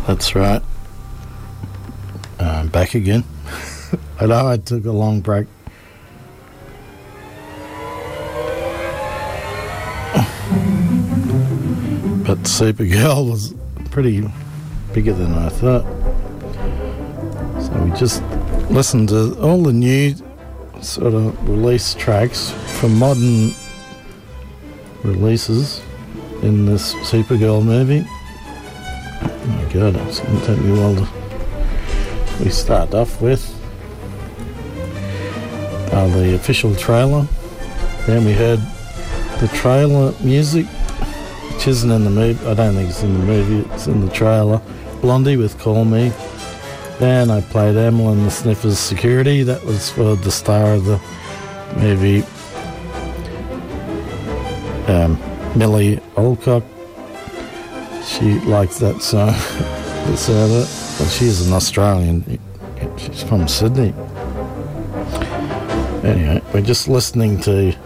That's right. Back again. I know I took a long break. But Supergirl was pretty bigger than I thought. So we just listened to all the new sort of release tracks from modern releases in this Supergirl movie. Oh my god, it's going to take me a while to... We start off with the official trailer. Then we heard the trailer music, which isn't in the movie. I don't think it's in the movie, it's in the trailer. Blondie with Call Me. Then I played Emil and the Sniffers Security. That was for the star of the movie, Millie Alcock. She likes that song. Well, she's an Australian. She's from Sydney. Anyway, we're just listening to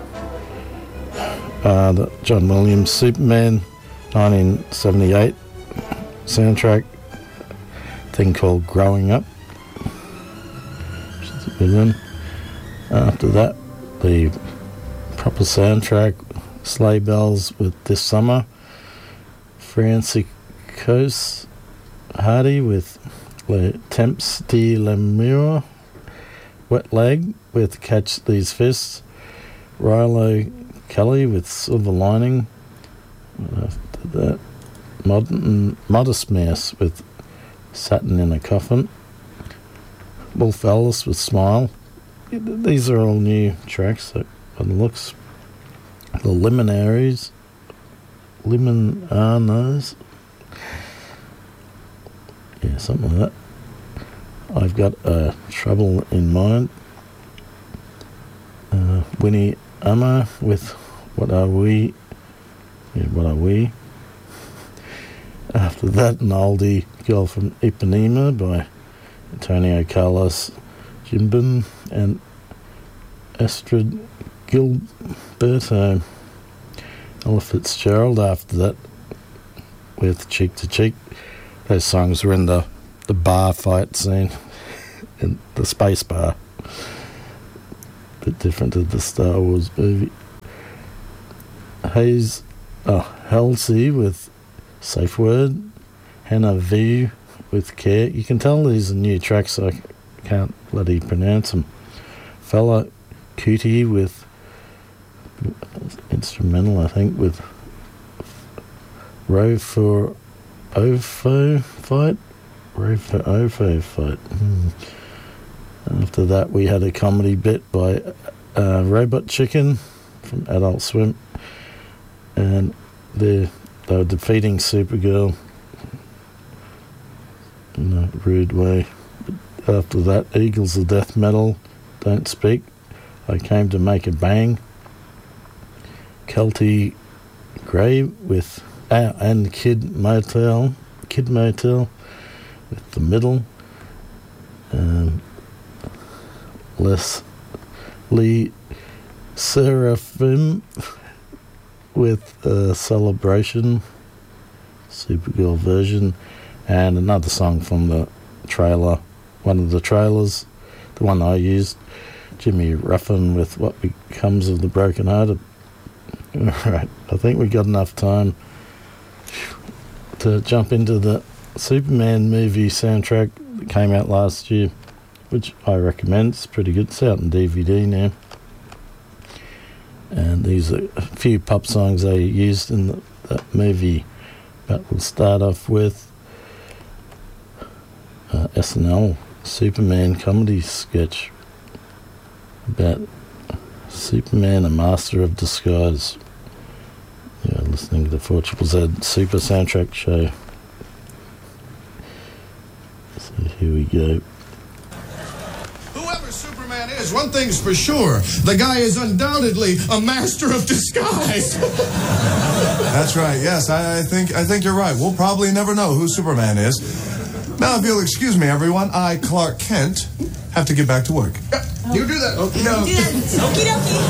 the John Williams Superman 1978 soundtrack, thing called Growing Up, which is a good one. After that, the proper soundtrack, Sleigh Bells with This Summer, Francis Coase Hardy with Le Temps de l'amour, Wet Leg with Catch These Fists, Rilo Kelly with Silver Lining. After that, Modest Mouse with Satin in a Coffin, Wolf Alice with Smile. These are all new tracks that by the looks. The Luminaries, yeah, something like that. I've got Trouble in Mind. Winnie Amma with What Are We? Yeah, What Are We? After that, an oldie, Girl from Ipanema by Antonio Carlos Jimben and Astrid Gilberto. Ella Fitzgerald after that with Cheek to Cheek. Those songs were in the bar fight scene in the space bar. A bit different to the Star Wars movie. Halsey with Safe Word. Hannah V with Care. You can tell these are new tracks, so I can't bloody pronounce them. Fella Kuti with instrumental, I think, with Row for Ofo Fight. After that, we had a comedy bit by Robot Chicken from Adult Swim, and they were defeating Supergirl in a rude way. But after that, Eagles of Death Metal, Don't Speak, I Came to Make a Bang, Kelty Grey with and Kid Motel with The Middle, Leslie Seraphim with Celebration, Supergirl version, and another song from the trailer, one of the trailers, the one I used, Jimmy Ruffin with What Becomes of the Broken Hearted. Alright, I think we got enough time to jump into the Superman movie soundtrack that came out last year, which I recommend. It's pretty good. It's out on DVD now. And these are a few pop songs they used in that movie. But we'll start off with SNL Superman comedy sketch about Superman, a master of disguise. Yeah, listening to the 4ZZZ Super Soundtrack Show. So here we go. Whoever Superman is, one thing's for sure. The guy is undoubtedly a master of disguise. That's right, yes. I think you're right. We'll probably never know who Superman is. Now, if you'll excuse me, everyone, I, Clark Kent, have to get back to work. You do that. Okie dokie.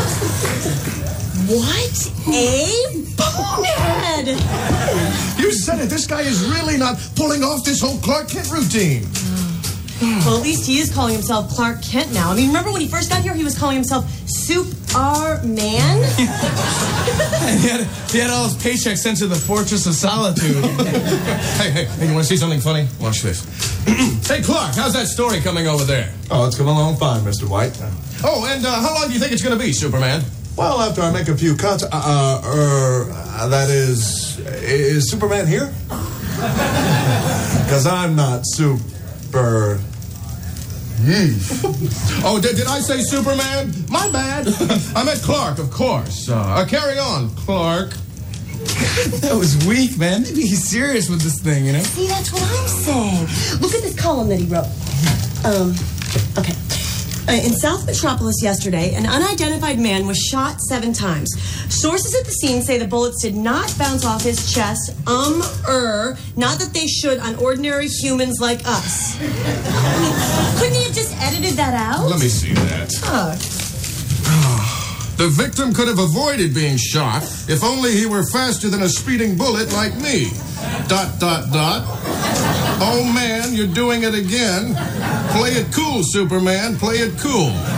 What a bonehead! You said at it. This guy is really not pulling off this whole Clark Kent routine. Well, at least he is calling himself Clark Kent now. I mean, remember when he first got here, he was calling himself Soup-R-Man? And he had all his paychecks sent to the Fortress of Solitude. Hey, you want to see something funny? Watch this. Hey, Clark, how's that story coming over there? Oh, it's coming along fine, Mr. White. Oh, and how long do you think it's going to be, Superman? Well, after I make a few cuts, that is Superman here? Because I'm not super... Oh, did I say Superman? My bad. I meant Clark, of course. Carry on, Clark. That was weak, man. Maybe he's serious with this thing, you know? See, that's what I'm saying. Look at this column that he wrote. Okay. In South Metropolis yesterday, an unidentified man was shot 7 times. Sources at the scene say the bullets did not bounce off his chest. Not that they should on ordinary humans like us. I mean, couldn't he have just edited that out? Let me see that. The victim could have avoided being shot if only he were faster than a speeding bullet like me. ... Oh, man, you're doing it again. Play it cool, Superman. Play it cool.